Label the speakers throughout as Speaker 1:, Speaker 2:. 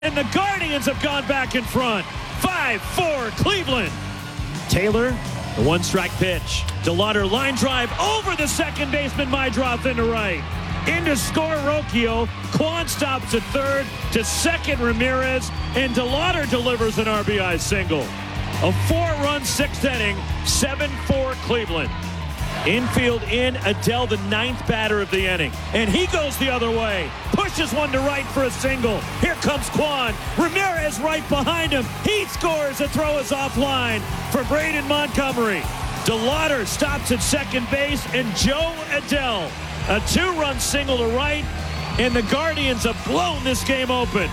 Speaker 1: And the Guardians have gone back in front. 5-4 Cleveland. Taylor, the one-strike pitch. DeLauder line drive over the second baseman. Meidroth into right. Into score Rocchio. Kwan stops at third. To second Ramirez. And DeLauder delivers an RBI single. A 4-run sixth inning. 7-4 Cleveland. Infield in, Adell, the ninth batter of the inning. And he goes the other way. Pushes one to right for a single. Here comes Kwan. Ramirez right behind him. He scores. The throw is offline for Braden Montgomery. DeLauder stops at second base, and Joe Adell, a 2-run single to right. And the Guardians have blown this game open.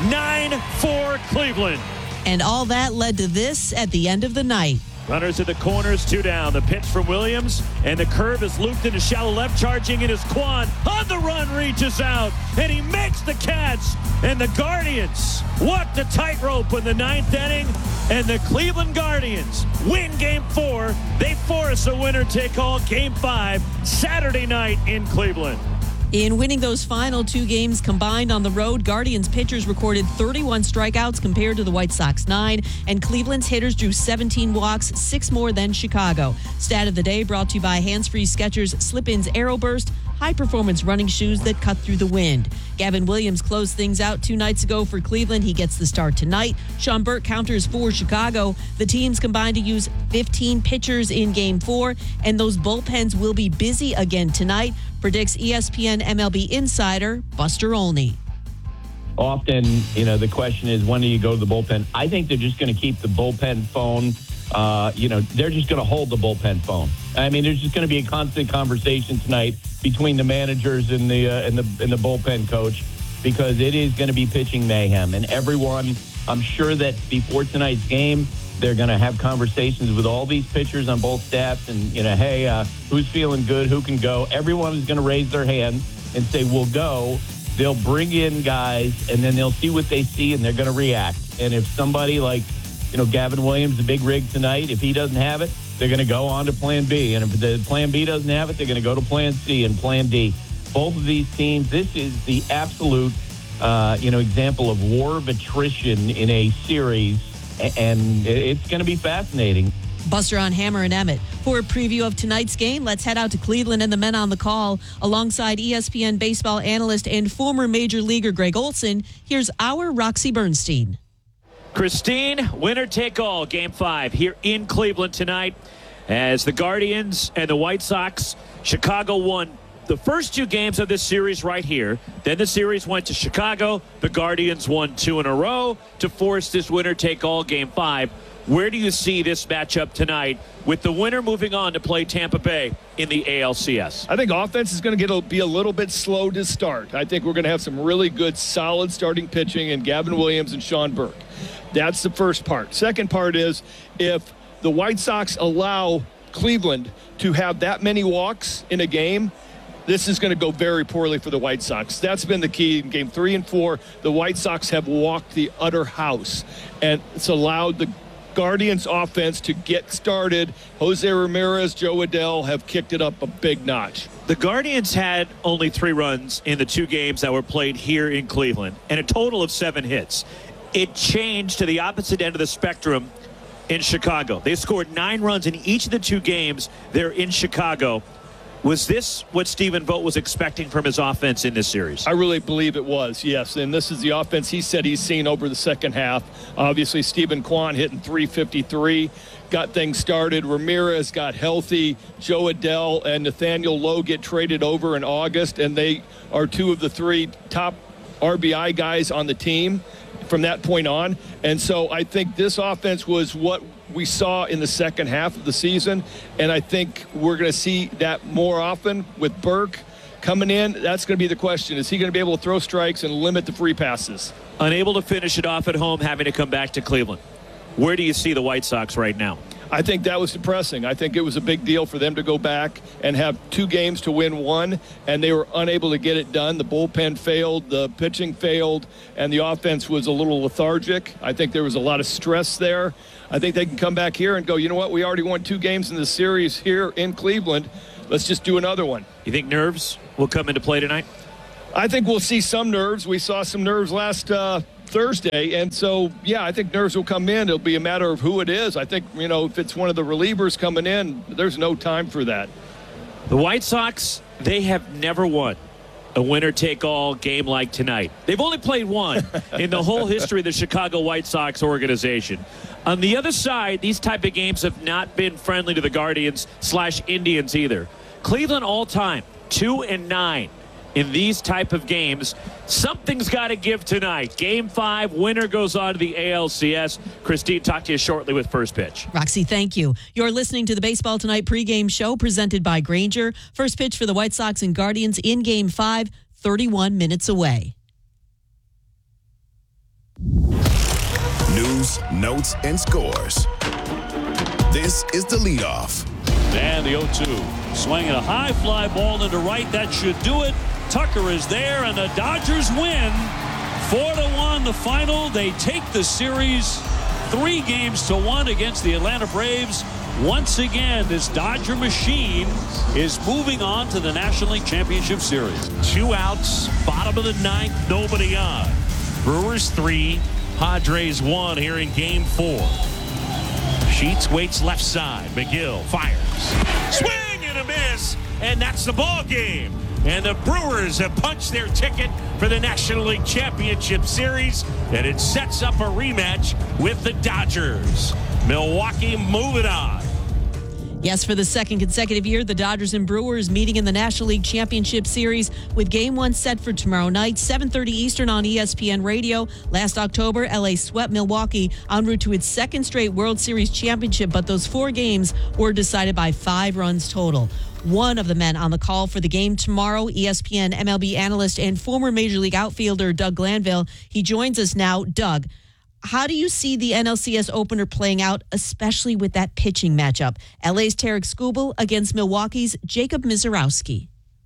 Speaker 1: 9-4 Cleveland.
Speaker 2: And all that led to this at the end of the night.
Speaker 1: Runners at the corners, 2 down. The pitch from Williams, and the curve is looped into shallow left. Charging in is Kwan. On the run, reaches out, and he makes the catch. And the Guardians walk the tightrope in the 9th inning, and the Cleveland Guardians win Game 4. They force a winner-take-all Game 5 Saturday night in Cleveland.
Speaker 2: In winning those final 2 games combined on the road, Guardians pitchers recorded 31 strikeouts compared to the White Sox 9, and Cleveland's hitters drew 17 walks, 6 more than Chicago. Stat of the day brought to you by Hands Free Skechers Slip-ins Aero Burst, high-performance running shoes that cut through the wind. Gavin Williams closed things out 2 nights ago for Cleveland. He gets the start tonight. Sean Burke counters for Chicago. The teams combined to use 15 pitchers in Game 4, and those bullpens will be busy again tonight, predicts ESPN MLB insider Buster Olney.
Speaker 3: Often, the question is, when do you go to the bullpen? I think they're just going to keep the bullpen phone. They're just going to hold the bullpen phone. I mean, there's just going to be a constant conversation tonight between the managers and the bullpen coach, because it is going to be pitching mayhem. And everyone, I'm sure that before tonight's game, they're going to have conversations with all these pitchers on both staffs, and hey, who's feeling good, who can go. Everyone is going to raise their hand and say, we'll go. They'll bring in guys, and then they'll see what they see, and they're going to react. And if somebody like, Gavin Williams, the big rig tonight, if he doesn't have it, they're going to go on to Plan B. And if the Plan B doesn't have it, they're going to go to Plan C and Plan D. Both of these teams, this is the absolute, example of war of attrition in a series, and it's going to be fascinating.
Speaker 2: Buster on Hammer and Emmett. For a preview of tonight's game, let's head out to Cleveland and the men on the call. Alongside ESPN baseball analyst and former Major Leaguer Greg Olson, here's our Roxy Bernstein.
Speaker 1: Christine, winner-take-all, Game 5 here in Cleveland tonight as the Guardians and the White Sox. Chicago won the first 2 games of this series right here. Then the series went to Chicago. The Guardians won 2 in a row to force this winner-take-all Game 5. Where do you see this matchup tonight with the winner moving on to play Tampa Bay in the ALCS?
Speaker 4: I think offense is going to be a little bit slow to start. I think we're going to have some really good, solid starting pitching in Gavin Williams and Sean Burke. That's the first part. Second part is, if the White Sox allow Cleveland to have that many walks in a game, this is going to go very poorly for the White Sox. That's been the key in Game 3 and 4. The White Sox have walked the utter house, and it's allowed the Guardians offense to get started. Jose Ramirez, Joe Adell have kicked it up a big notch.
Speaker 1: The Guardians had only 3 runs in the 2 games that were played here in Cleveland, and a total of 7 hits. It changed to the opposite end of the spectrum in Chicago. They scored 9 runs in each of the 2 games there in Chicago. Was this what Stephen Vogt was expecting from his offense in this series?
Speaker 4: I really believe it was, yes. And this is the offense he said he's seen over the second half. Obviously, Stephen Kwan hitting .353, got things started. Ramirez got healthy. Joe Adell and Nathaniel Lowe get traded over in August, and they are 2 of the 3 top RBI guys on the team from that point on. And so I think this offense was what we saw in the second half of the season, and I think we're going to see that more often with Burke coming in. That's going to be the question. Is he going to be able to throw strikes and limit the free passes?
Speaker 1: Unable to finish it off at home, having to come back to Cleveland. Where do you see the White Sox right now?
Speaker 4: I think that was depressing. I think it was a big deal for them to go back and have 2 games to win 1, and they were unable to get it done. The bullpen failed, the pitching failed, and the offense was a little lethargic. I think there was a lot of stress there. I think they can come back here and go, you know what, we already won 2 games in the series here in Cleveland. Let's just do another one.
Speaker 1: You think nerves will come into play tonight?
Speaker 4: I think we'll see some nerves. We saw some nerves last Thursday. And so, yeah, I think nerves will come in. It'll be a matter of who it is. I think, if it's one of the relievers coming in, there's no time for that.
Speaker 1: The White Sox, they have never won a winner-take-all game like tonight. They've only played one in the whole history of the Chicago White Sox organization. On the other side, these type of games have not been friendly to the Guardians/Indians either. Cleveland all-time, 2-9 in these type of games. Something's got to give tonight. Game 5, winner goes on to the ALCS. Christine, talk to you shortly with First Pitch.
Speaker 2: Roxy, thank you. You're listening to the Baseball Tonight pregame show presented by Grainger. First pitch for the White Sox and Guardians in Game 5, 31 minutes away.
Speaker 5: News, notes, and scores. This is the leadoff.
Speaker 6: And the 0-2. Swinging a high fly ball into right. That should do it. Tucker is there, and the Dodgers win 4-1 the final. They take the series 3-1 against the Atlanta Braves. Once again, this Dodger machine is moving on to the National League Championship Series.
Speaker 7: 2 outs, bottom of the 9th, nobody on. Brewers 3, Padres 1 here in Game 4. Sheets waits left side. McGill fires. Swing and a miss, and that's the ball game. And the Brewers have punched their ticket for the National League Championship Series, and it sets up a rematch with the Dodgers. Milwaukee moving on.
Speaker 2: Yes, for the second consecutive year, the Dodgers and Brewers meeting in the National League Championship Series with Game 1 set for tomorrow night, 7:30 Eastern on ESPN Radio. Last October, LA swept Milwaukee en route to its second straight World Series championship, but those 4 games were decided by 5 runs total. One of the men on the call for the game tomorrow, ESPN MLB analyst and former Major League outfielder Doug Glanville. He joins us now. Doug, how do you see the NLCS opener playing out, especially with that pitching matchup? LA's Tarik Skubal against Milwaukee's Jacob Misiorowski.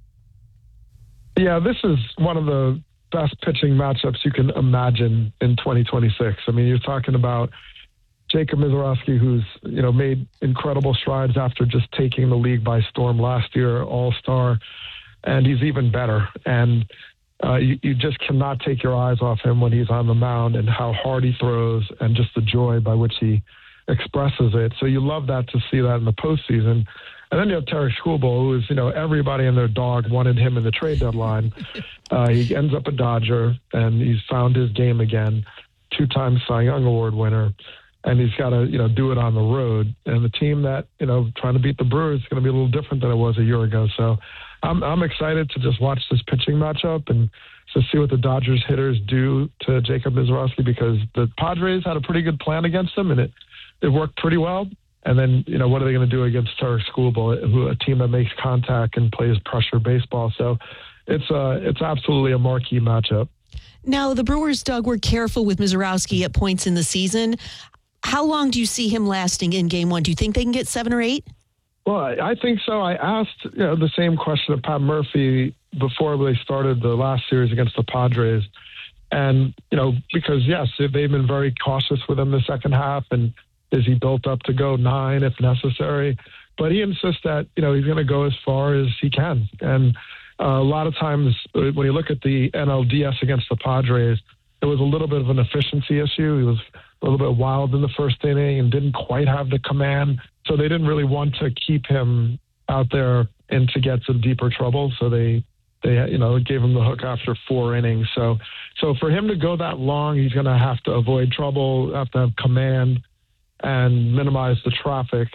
Speaker 8: Yeah, this is one of the best pitching matchups you can imagine in 2026. I mean, you're talking about Jacob Misiorowski, who's made incredible strides after just taking the league by storm last year, All-Star, and he's even better. And you just cannot take your eyes off him when he's on the mound and how hard he throws and just the joy by which he expresses it. So you love that to see that in the postseason. And then you have Tarik Skubal, who is, everybody and their dog wanted him in the trade deadline. He ends up a Dodger, and he's found his game again, 2-time Cy Young Award winner. And he's got to, do it on the road. And the team that, trying to beat the Brewers is going to be a little different than it was a year ago. So I'm excited to just watch this pitching matchup and to see what the Dodgers hitters do to Jacob Misiorowski, because the Padres had a pretty good plan against him, and it worked pretty well. And then, what are they going to do against Tarik Skubal, a team that makes contact and plays pressure baseball? So it's absolutely a marquee matchup.
Speaker 2: Now, the Brewers, Doug, were careful with Misiorowski at points in the season. How long do you see him lasting in Game 1? Do you think they can get 7 or 8?
Speaker 8: Well, I think so. I asked the same question of Pat Murphy before they started the last series against the Padres. And, because, yes, they've been very cautious with him the second half. And is he built up to go 9 if necessary? But he insists that, he's going to go as far as he can. And a lot of times when you look at the NLDS against the Padres, it was a little bit of an efficiency issue. He was a little bit wild in the first inning and didn't quite have the command. So they didn't really want to keep him out there and to get some deeper trouble. So they gave him the hook after 4 innings. So for him to go that long, he's going to have to avoid trouble, have to have command and minimize the traffic.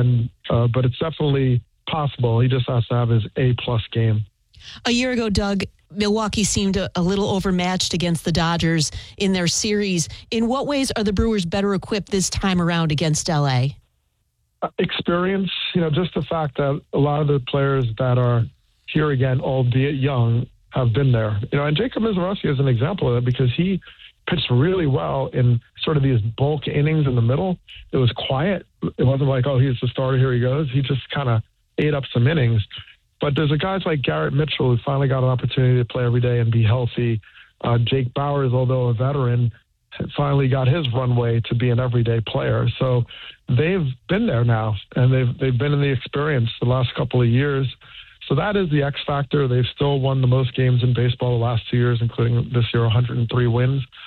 Speaker 8: But it's definitely possible. He just has to have his A-plus game.
Speaker 2: A year ago, Doug, Milwaukee seemed a little overmatched against the Dodgers in their series. In what ways are the Brewers better equipped this time around against LA?
Speaker 8: Experience, just the fact that a lot of the players that are here again, albeit young, have been there. And Jacob Misiorowski is an example of that because he pitched really well in sort of these bulk innings in the middle. It was quiet. It wasn't like, oh, he's the starter, here he goes. He just kind of ate up some innings. But there's guys like Garrett Mitchell who finally got an opportunity to play every day and be healthy. Jake Bauers, although a veteran, finally got his runway to be an everyday player. So they've been there now, and they've been in the experience the last couple of years. So that is the X factor. They've still won the most games in baseball the last 2 years, including this year, 103 wins.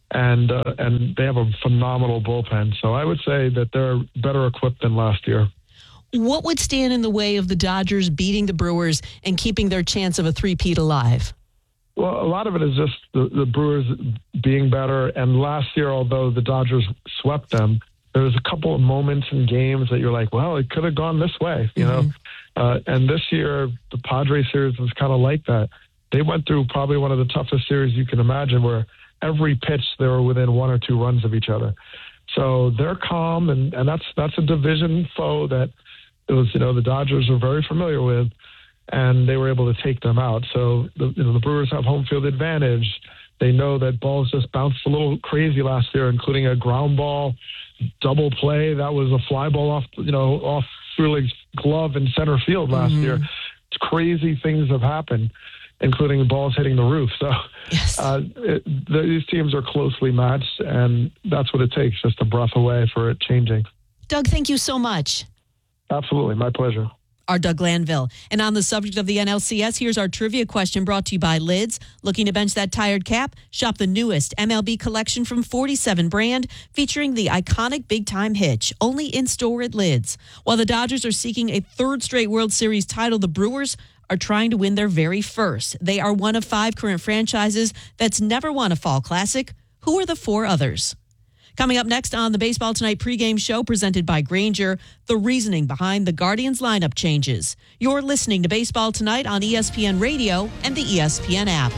Speaker 8: and they have a phenomenal bullpen. So I would say that they're better equipped than last year.
Speaker 2: What would stand in the way of the Dodgers beating the Brewers and keeping their chance of a three-peat alive?
Speaker 8: Well, a lot of it is just the Brewers being better. And last year, although the Dodgers swept them, there was a couple of moments in games that you're like, well, it could have gone this way, you know. And this year, the Padres series was kind of like that. They went through probably one of the toughest series you can imagine, where every pitch they were within 1 or 2 runs of each other. So they're calm, and that's a division foe that it was, you know, the Dodgers are very familiar with, and they were able to take them out. So the Brewers have home field advantage. They know that balls just bounced a little crazy last year, including a ground ball double play that was a fly ball off Frelick's glove in center field last year. It's crazy things have happened, including balls hitting the roof. So
Speaker 2: yes.
Speaker 8: These teams are closely matched, and that's what it takes, just a breath away for it changing.
Speaker 2: Doug, thank you so much.
Speaker 8: Absolutely. My pleasure.
Speaker 2: Our Doug Glanville. And on the subject of the NLCS, here's our trivia question brought to you by Lids. Looking to bench that tired cap? Shop the newest MLB collection from 47 brand, featuring the iconic big-time hitch, only in-store at Lids. While the Dodgers are seeking a 3rd straight World Series title, the Brewers are trying to win their very first. They are one of 5 current franchises that's never won a Fall Classic. Who are the 4 others? Coming up next on the Baseball Tonight pregame show presented by Grainger, the reasoning behind the Guardians lineup changes. You're listening to Baseball Tonight on ESPN Radio and the ESPN app.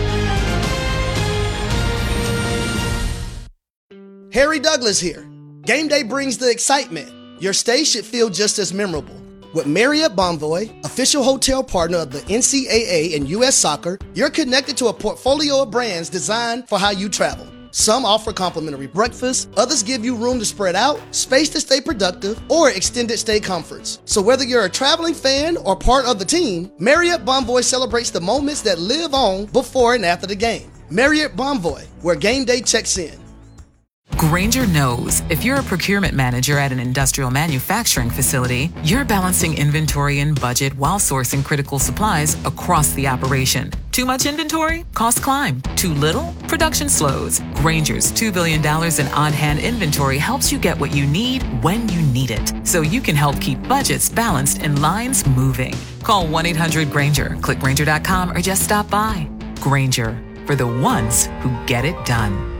Speaker 9: Harry Douglas here. Game day brings the excitement. Your stay should feel just as memorable. With Marriott Bonvoy, official hotel partner of the NCAA and U.S. Soccer, you're connected to a portfolio of brands designed for how you travel. Some offer complimentary breakfast, others give you room to spread out, space to stay productive, or extended stay comforts. So whether you're a traveling fan or part of the team, Marriott Bonvoy celebrates the moments that live on before and after the game. Marriott Bonvoy, where game day checks in.
Speaker 10: Grainger knows if you're a procurement manager at an industrial manufacturing facility, you're balancing inventory and budget while sourcing critical supplies across the operation. Too much inventory? Costs climb. Too little? Production slows. Grainger's $2 billion in on-hand inventory helps you get what you need when you need it, so you can help keep budgets balanced and lines moving. Call 1-800-GRAINGER, click Grainger.com, or just stop by. Grainger, for the ones who get it done.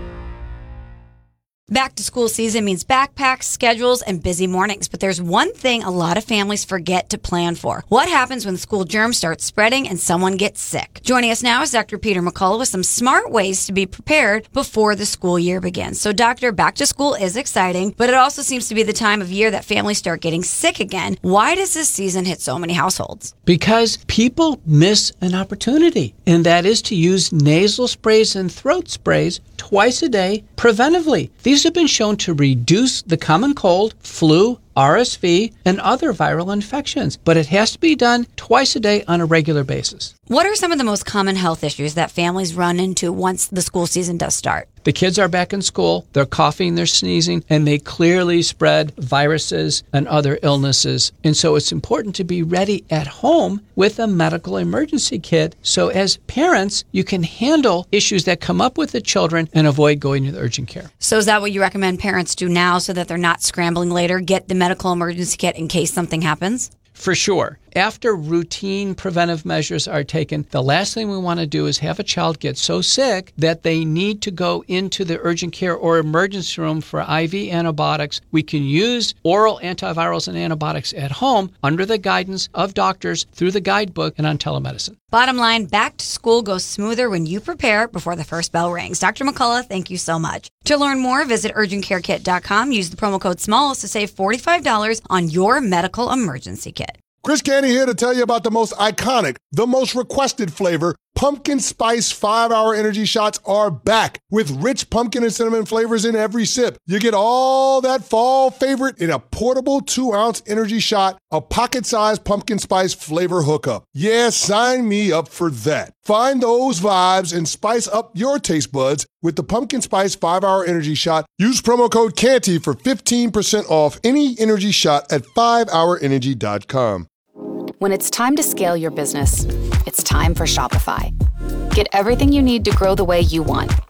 Speaker 11: Back to school season means backpacks, schedules, and busy mornings. But there's one thing a lot of families forget to plan for. What happens when school germs start spreading and someone gets sick? Joining us now is Dr. Peter McCullough with some smart ways to be prepared before the school year begins. So, Doctor, back to school is exciting, but it also seems to be the time of year that families start getting sick again. Why does this season hit so many households?
Speaker 12: Because people miss an opportunity, and that is to use nasal sprays and throat sprays twice a day preventively. These have been shown to reduce the common cold, flu, RSV, and other viral infections, but it has to be done twice a day on a regular basis.
Speaker 11: What are some of the most common health issues that families run into once the school season does start?
Speaker 12: The kids are back in school, they're coughing, they're sneezing, and they clearly spread viruses and other illnesses. And so it's important to be ready at home with a medical emergency kit. So as parents, you can handle issues that come up with the children and avoid going to the urgent care.
Speaker 11: So is that what you recommend parents do now so that they're not scrambling later? Get the medical emergency kit in case something happens?
Speaker 12: For sure. After routine preventive measures are taken, the last thing we want to do is have a child get so sick that they need to go into the urgent care or emergency room for IV antibiotics. We can use oral antivirals and antibiotics at home under the guidance of doctors through the guidebook and on telemedicine.
Speaker 11: Bottom line, back to school goes smoother when you prepare before the first bell rings. Dr. McCullough, thank you so much. To learn more, visit urgentcarekit.com. Use the promo code SMALLS to save $45 on your medical emergency kit.
Speaker 13: Chris Canty here to tell you about the most iconic, the most requested flavor. Pumpkin Spice 5-Hour Energy Shots are back with rich pumpkin and cinnamon flavors in every sip. You get all that fall favorite in a portable 2-ounce energy shot, a pocket-sized pumpkin spice flavor hookup. Yeah, sign me up for that. Find those vibes and spice up your taste buds with the Pumpkin Spice 5-Hour Energy Shot. Use promo code CANTY for 15% off any energy shot at 5hourenergy.com.
Speaker 14: When it's time to scale your business, it's time for Shopify. Get everything you need to grow the way you want.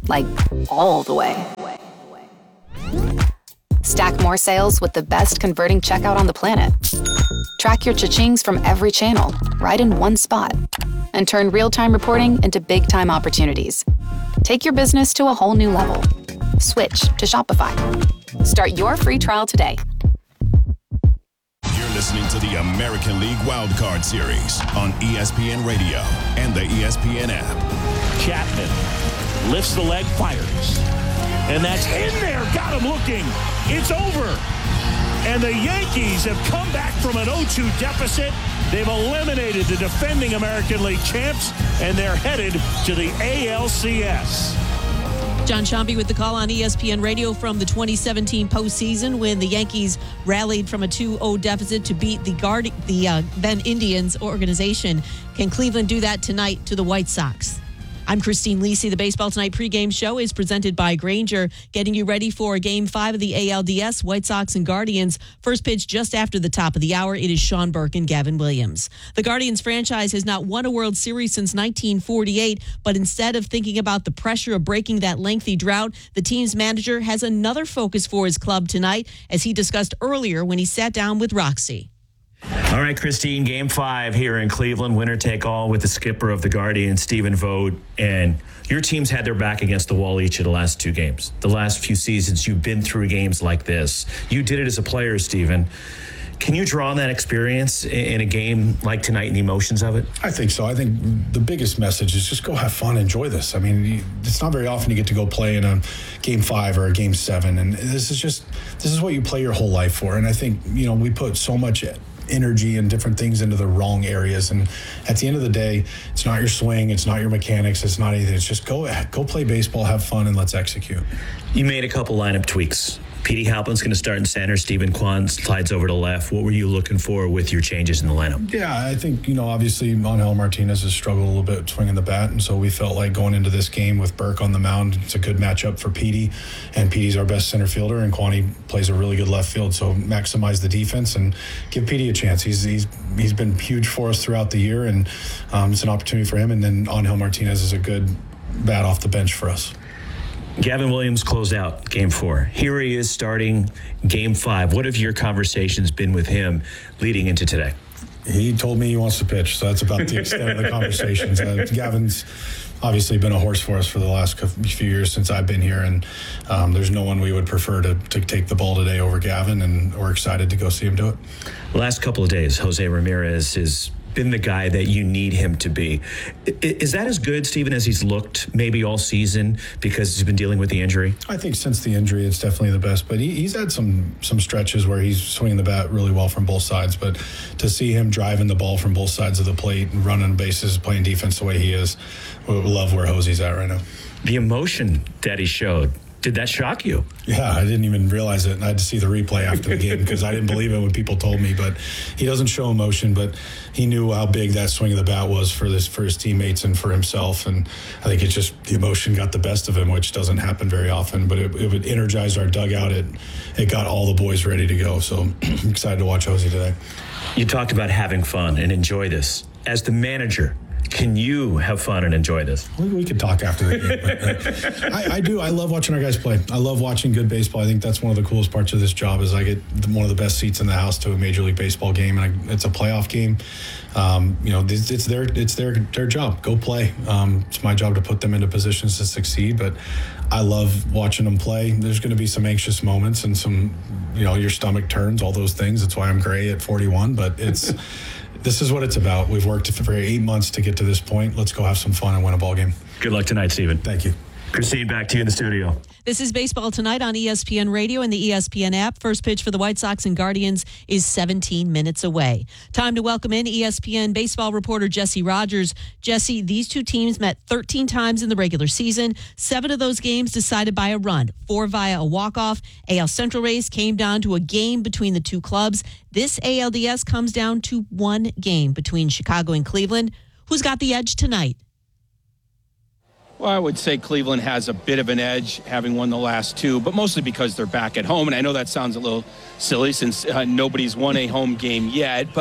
Speaker 14: Like, all the way. Stack more sales with the best converting checkout on the planet. Track your cha-chings from every channel, right in one spot. And turn real-time reporting into big-time opportunities. Take your business to a whole new level. Switch to Shopify. Start your free trial today.
Speaker 5: You're listening to the American League Wildcard Series on ESPN Radio and the ESPN app.
Speaker 7: Chapman lifts the leg, fires. And that's in there. Got him looking. It's over. And the Yankees have come back from an 0-2 deficit. They've eliminated the defending American League champs, and they're headed to the ALCS.
Speaker 2: John Shambi with the call on ESPN Radio from the 2017 postseason when the Yankees rallied from a 2-0 deficit to beat the then Indians organization. Can Cleveland do that tonight to the White Sox? I'm Christine Lisi. The Baseball Tonight pregame show is presented by Grainger, getting you ready for Game 5 of the ALDS, White Sox and Guardians. First pitch just after the top of the hour. It is Sean Burke and Gavin Williams. The Guardians franchise has not won a World Series since 1948, but instead of thinking about the pressure of breaking that lengthy drought, the team's manager has another focus for his club tonight, as he discussed earlier when he sat down with Roxy.
Speaker 15: All right, Christine, Game 5 here in Cleveland, winner take all with the skipper of the Guardians, Stephen Vogt. And your team's had their back against the wall each of the last 2 games. The last few seasons, you've been through games like this. You did it as a player, Stephen. Can you draw on that experience in a game like tonight and the emotions of it?
Speaker 16: I think so. I think the biggest message is just go have fun, enjoy this. I mean, it's not very often you get to go play in a Game 5 or a Game 7. And this is what you play your whole life for. And I think, we put so much energy and different things into the wrong areas, and at the end of the day, it's not your swing, it's not your mechanics, it's not anything. It's just go play baseball, have fun, and let's execute.
Speaker 15: You made a couple lineup tweaks. Petey Halpin's going to start in center. Stephen Kwan slides over to left. What were you looking for with your changes in the lineup?
Speaker 16: Yeah, I think, obviously Angel Martinez has struggled a little bit swinging the bat, and so we felt like going into this game with Burke on the mound, it's a good matchup for Petey, and Petey's our best center fielder, and Kwani plays a really good left field, so maximize the defense and give Petey a chance. He's been huge for us throughout the year, and it's an opportunity for him, and then Angel Martinez is a good bat off the bench for us.
Speaker 15: Gavin Williams closed out Game 4. Here he is starting Game 5. What have your conversations been with him leading into today?
Speaker 16: He told me he wants to pitch, so that's about the extent of the conversations. Gavin's obviously been a horse for us for the last few years since I've been here, and there's no one we would prefer to take the ball today over Gavin, and we're excited to go see him do it.
Speaker 15: The last couple of days, Jose Ramirez has been the guy that you need him to be. Is that as good, Stephen, as he's looked maybe all season because he's been dealing with the injury?
Speaker 16: I think since the injury, it's definitely the best. But he's had some stretches where he's swinging the bat really well from both sides. But to see him driving the ball from both sides of the plate and running bases, playing defense the way he is, we love where Jose's at right now.
Speaker 15: The emotion that he showed, did that shock you?
Speaker 16: Yeah, I didn't even realize it. I had to see the replay after the game because I didn't believe it when people told me. But he doesn't show emotion, but he knew how big that swing of the bat was for his teammates and for himself. And I think it's just the emotion got the best of him, which doesn't happen very often. But it would energize our dugout. It got all the boys ready to go. So I'm excited to watch Jose today.
Speaker 15: You talked about having fun and enjoy this. As the manager, can you have fun and enjoy this?
Speaker 16: We could talk after the game. But I do. I love watching our guys play. I love watching good baseball. I think that's one of the coolest parts of this job is I get one of the best seats in the house to a Major League Baseball game, and it's a playoff game. It's their job. Go play. It's my job to put them into positions to succeed, but I love watching them play. There's going to be some anxious moments and some, your stomach turns, all those things. That's why I'm gray at 41, but it's this is what it's about. We've worked for 8 months to get to this point. Let's go have some fun and win a ball game.
Speaker 15: Good luck tonight, Stephen.
Speaker 16: Thank you.
Speaker 15: Christine, back to you in the studio.
Speaker 2: This is Baseball Tonight on ESPN Radio and the ESPN app. First pitch for the White Sox and Guardians is 17 minutes away. Time to welcome in ESPN baseball reporter Jesse Rogers. Jesse, these two teams met 13 times in the regular season. 7 of those games decided by a run, 4 via a walk-off. AL Central race came down to a game between the two clubs. This ALDS comes down to 1 game between Chicago and Cleveland. Who's got the edge tonight?
Speaker 17: Well, I would say Cleveland has a bit of an edge, having won the last 2, but mostly because they're back at home. And I know that sounds a little silly since nobody's won a home game yet, but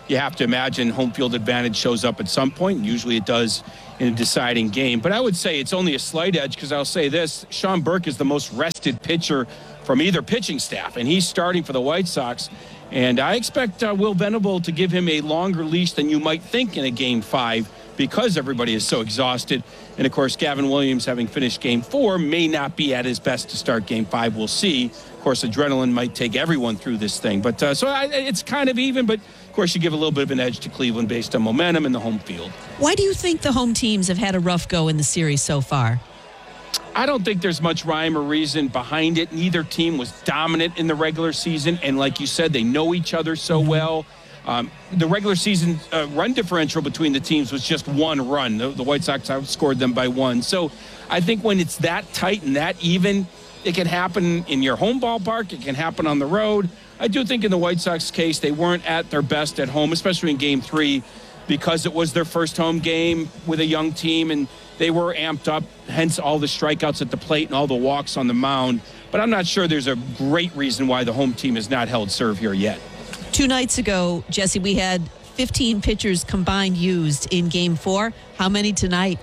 Speaker 17: you have to imagine home field advantage shows up at some point. Usually it does in a deciding game. But I would say it's only a slight edge because I'll say this. Sean Burke is the most rested pitcher from either pitching staff, and he's starting for the White Sox. And I expect Will Venable to give him a longer leash than you might think in a Game 5 because everybody is so exhausted. And, of course, Gavin Williams, having finished Game 4, may not be at his best to start Game 5. We'll see. Of course, adrenaline might take everyone through this thing. But it's kind of even, but, of course, you give a little bit of an edge to Cleveland based on momentum in the home field.
Speaker 2: Why do you think the home teams have had a rough go in the series so far?
Speaker 17: I don't think there's much rhyme or reason behind it. Neither team was dominant in the regular season. And like you said, they know each other so well. The regular season run differential between the teams was just 1 run. The White Sox outscored them by 1. So I think when it's that tight and that even, it can happen in your home ballpark. It can happen on the road. I do think in the White Sox case, they weren't at their best at home, especially in Game 3, because it was their first home game with a young team, and they were amped up, hence all the strikeouts at the plate and all the walks on the mound. But I'm not sure there's a great reason why the home team has not held serve here yet.
Speaker 2: 2 nights ago, Jesse, we had 15 pitchers combined used in Game 4. How many tonight?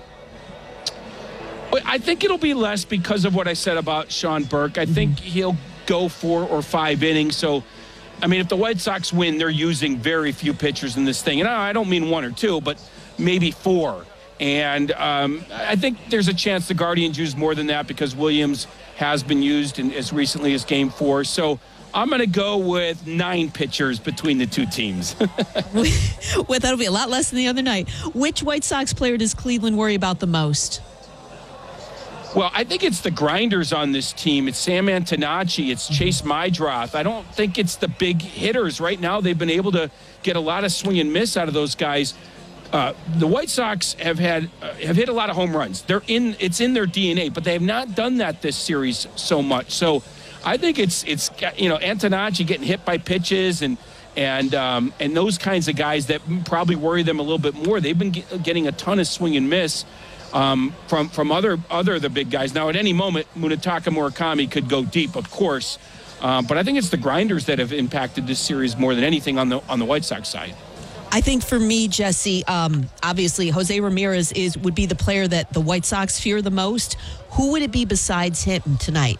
Speaker 17: I think it'll be less because of what I said about Sean Burke. I think he'll go 4 or 5 innings. So, I mean, if the White Sox win, they're using very few pitchers in this thing. And I don't mean 1 or 2, but maybe 4. And I think there's a chance the Guardians use more than that because Williams has been used as recently as Game 4. So I'm going to go with 9 pitchers between the two teams.
Speaker 2: Well, that'll be a lot less than the other night. Which White Sox player does Cleveland worry about the most?
Speaker 17: Well, I think it's the grinders on this team. It's Sam Antonacci. It's Chase Meidroth. I don't think it's the big hitters. Right now, they've been able to get a lot of swing and miss out of those guys. The White Sox have hit a lot of home runs. It's in their DNA, but they have not done that this series so much. So I think it's Antonacci getting hit by pitches and those kinds of guys that probably worry them a little bit more. They've been getting a ton of swing and miss from other the big guys. Now, at any moment, Munetaka Murakami could go deep, of course, but I think it's the grinders that have impacted this series more than anything on the White Sox side.
Speaker 2: I think for me, Jesse, obviously Jose Ramirez would be the player that the White Sox fear the most. Who would it be besides him tonight?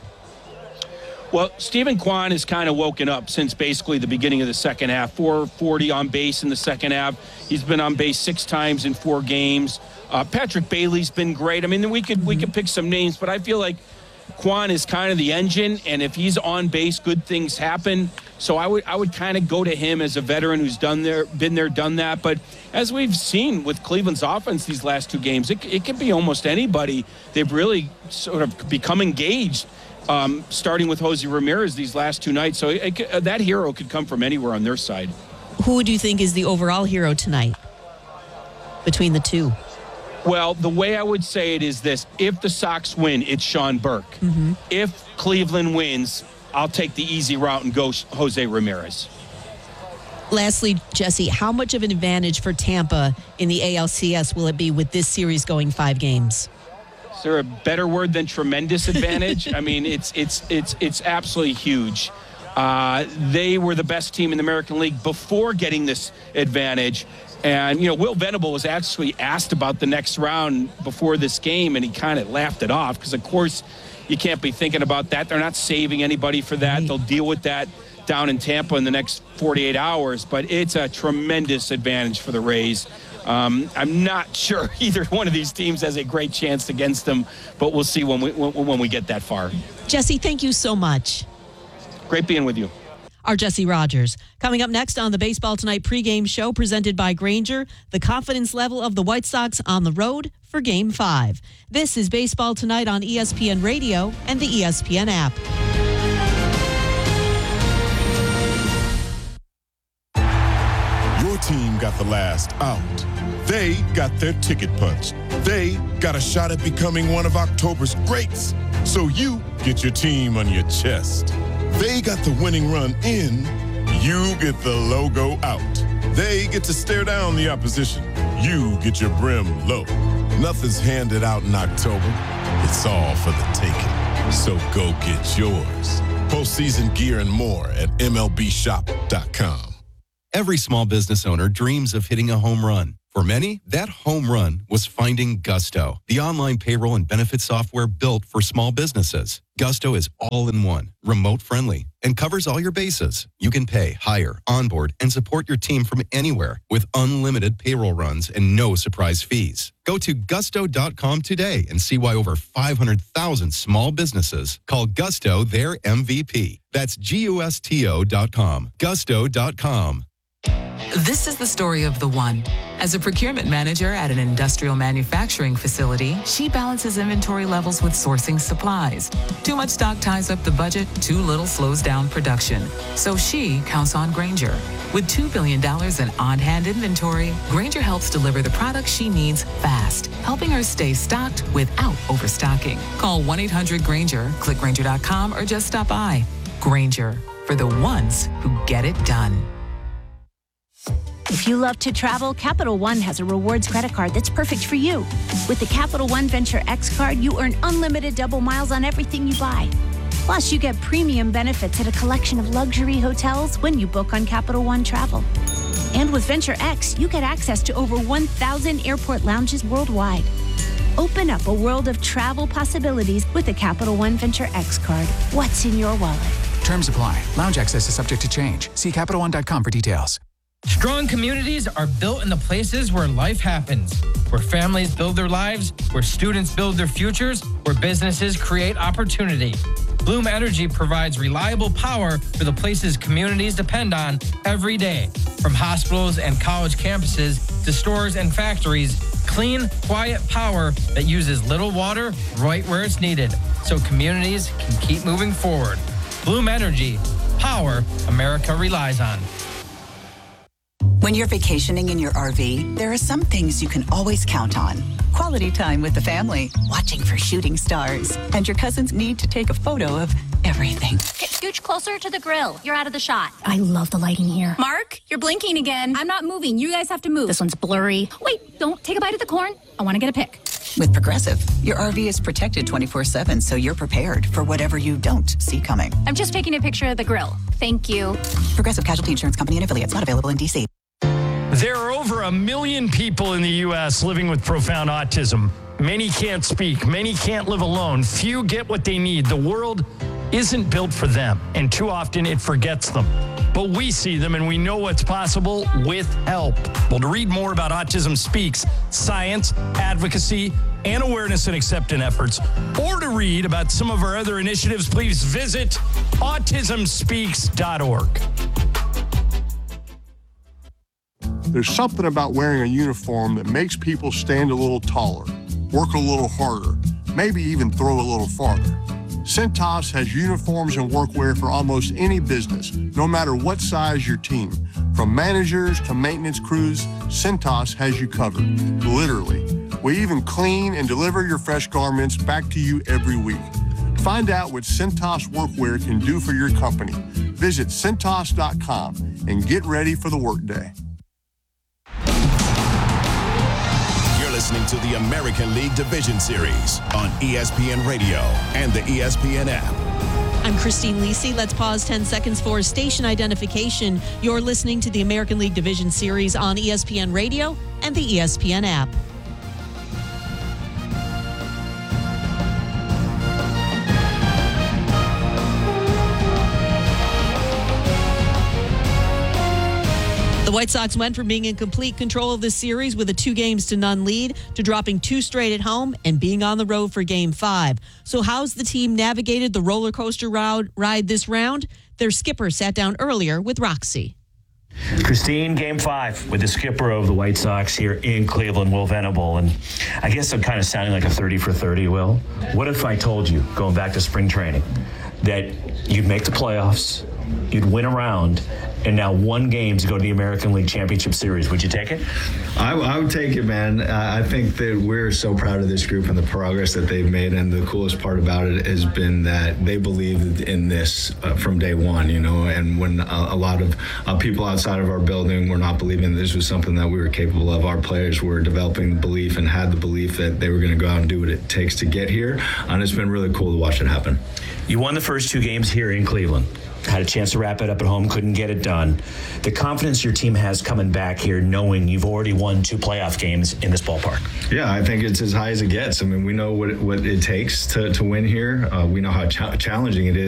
Speaker 17: Well, Stephen Kwan has kind of woken up since basically the beginning of the second half. 440 on base in the second half. He's been on base 6 times in 4 games. Patrick Bailey's been great. I mean, we could pick some names, but I feel like Kwan is kind of the engine, and if he's on base, good things happen. So I would kind of go to him as a veteran who's been there, done that. But as we've seen with Cleveland's offense these last 2 games, it could be almost anybody. They've really sort of become engaged, starting with Jose Ramirez these last 2 nights. So that hero could come from anywhere on their side.
Speaker 2: Who do you think is the overall hero tonight between the two?
Speaker 17: Well, the way I would say it is this. If the Sox win, it's Sean Burke. Mm-hmm. If Cleveland wins, I'll take the easy route and go Jose Ramirez.
Speaker 2: Lastly, Jesse, how much of an advantage for Tampa in the ALCS will it be with this series going 5 games?
Speaker 17: Is there a better word than tremendous advantage? I mean, it's absolutely huge. They were the best team in the American League before getting this advantage. And, Will Venable was actually asked about the next round before this game, and he kind of laughed it off because, of course, you can't be thinking about that. They're not saving anybody for that. They'll deal with that down in Tampa in the next 48 hours. But it's a tremendous advantage for the Rays. I'm not sure either one of these teams has a great chance against them, but we'll see when we get that far.
Speaker 2: Jesse, thank you so much.
Speaker 17: Great being with you.
Speaker 2: Our Jesse Rogers. Coming up next on the Baseball Tonight pregame show presented by Grainger, the confidence level of the White Sox on the road for Game 5. This is Baseball Tonight on ESPN Radio and the ESPN app.
Speaker 5: Your team got the last out. They got their ticket punched. They got a shot at becoming one of October's greats. So you get your team on your chest. They got the winning run in, you get the logo out. They get to stare down the opposition, you get your brim low. Nothing's handed out in October, it's all for the taking. So go get yours. Postseason gear and more at MLBshop.com.
Speaker 18: Every small business owner dreams of hitting a home run. For many, that home run was finding Gusto, the online payroll and benefit software built for small businesses. Gusto is all-in-one, remote-friendly, and covers all your bases. You can pay, hire, onboard, and support your team from anywhere with unlimited payroll runs and no surprise fees. Go to gusto.com today and see why over 500,000 small businesses call Gusto their MVP. That's gusto.com. Gusto.com.
Speaker 10: This is the story of the one. As a procurement manager at an industrial manufacturing facility, she balances inventory levels with sourcing supplies. Too much stock ties up the budget, too little slows down production. So she counts on Grainger. With $2 billion in on-hand inventory, Grainger helps deliver the products she needs fast, helping her stay stocked without overstocking. Call 1-800-GRAINGER, click Grainger.com, or just stop by. Grainger, for the ones who get it done.
Speaker 19: If you love to travel, Capital One has a rewards credit card that's perfect for you. With the Capital One Venture X card, you earn unlimited double miles on everything you buy. Plus, you get premium benefits at a collection of luxury hotels when you book on Capital One Travel. And with Venture X, you get access to over 1,000 airport lounges worldwide. Open up a world of travel possibilities with the Capital One Venture X card. What's in your wallet?
Speaker 20: Terms apply. Lounge access is subject to change. See CapitalOne.com for details.
Speaker 21: Strong communities are built in the places where life happens, where families build their lives, where students build their futures, where businesses create opportunity. Bloom Energy provides reliable power for the places communities depend on every day. From hospitals and college campuses to stores and factories, clean, quiet power that uses little water right where it's needed, so communities can keep moving forward. Bloom Energy, power America relies on.
Speaker 22: When you're vacationing in your RV, there are some things you can always count on. Quality time with the family, watching for shooting stars, and your cousin's need to take a photo of everything.
Speaker 23: Scooch closer to the grill. You're out of the shot.
Speaker 19: I love the lighting here.
Speaker 23: Mark, you're blinking again. I'm not moving. You guys have to move.
Speaker 19: This one's blurry.
Speaker 23: Wait, don't take a bite of the corn. I want to get a pic.
Speaker 22: With Progressive, your RV is protected 24/7, so you're prepared for whatever you don't see coming.
Speaker 23: I'm just taking a picture of the grill. Thank you.
Speaker 22: Progressive Casualty Insurance Company and affiliates, not available in D.C.
Speaker 24: There are over 1 million people in the U.S. living with profound autism. Many can't speak. Many can't live alone. Few get what they need. The world isn't built for them, and too often it forgets them. But we see them, and we know what's possible with help. Well, to read more about Autism Speaks, science, advocacy, and awareness and acceptance efforts, or to read about some of our other initiatives, please visit autismspeaks.org.
Speaker 25: There's something about wearing a uniform that makes people stand a little taller, work a little harder, maybe even throw a little farther. Cintas has uniforms and workwear for almost any business, no matter what size your team. From managers to maintenance crews, Cintas has you covered, literally. We even clean and deliver your fresh garments back to you every week. Find out what Cintas workwear can do for your company. Visit Cintas.com and get ready for the workday.
Speaker 26: Listening to the American League Division Series on ESPN Radio and the ESPN app.
Speaker 2: I'm Christine Lisi. Let's pause 10 seconds for station identification. You're listening to the American League Division Series on ESPN Radio and the ESPN app. The White Sox went from being in complete control of this series with a 2-0 lead to dropping 2 straight at home and being on the road for Game 5. So how's the team navigated the roller coaster ride this round? Their skipper sat down earlier with Roxy.
Speaker 15: Christine, Game 5 with the skipper of the White Sox here in Cleveland, Will Venable. And I guess I'm kind of sounding like a 30 for 30, Will. What if I told you, going back to spring training, that you'd make the playoffs, you'd win a round, and now 1 game to go to the American League Championship Series? Would you take it?
Speaker 27: I would take it, man. I think that we're so proud of this group and the progress that they've made, and the coolest part about it has been that they believed in this from day one, you know, and when a lot of people outside of our building were not believing this was something that we were capable of, our players were developing the belief and had the belief that they were going to go out and do what it takes to get here, and it's been really cool to watch it happen.
Speaker 15: You won the first 2 games here in Cleveland. Had a chance to wrap it up at home, couldn't get it done. The confidence your team has coming back here, knowing you've already won 2 playoff games in this ballpark.
Speaker 27: Yeah, I think it's as high as it gets. I mean, we know what it takes to win here. We know how challenging it is.